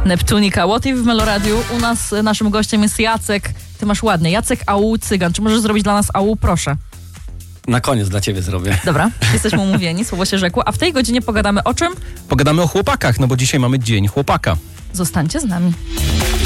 Neptunika, What If w Meloradiu. U nas naszym gościem jest Jacek. Ty masz ładnie. Jacek Au Cygan. Czy możesz zrobić dla nas Au? Proszę. Na koniec dla ciebie zrobię. Dobra, jesteśmy umówieni, słowo się rzekło. A w tej godzinie pogadamy o czym? Pogadamy o chłopakach, no bo dzisiaj mamy Dzień Chłopaka. Zostańcie z nami.